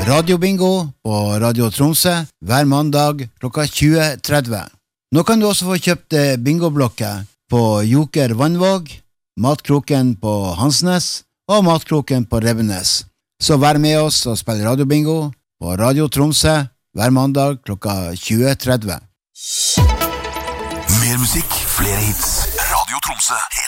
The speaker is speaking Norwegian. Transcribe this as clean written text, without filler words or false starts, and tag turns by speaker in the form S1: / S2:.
S1: Radiobingo på Radio Tromsø hver mandag klokka 20:30. Nå kan du også få kjøpt bingoblokker på Joker Vannvåg, Matkroken på Hansnes og Matkroken på Revenes. Så vær med oss og spill radiobingo på Radio Tromsø hver mandag klokka 20:30.
S2: Mer musikk, flere hits. Radio Tromsø.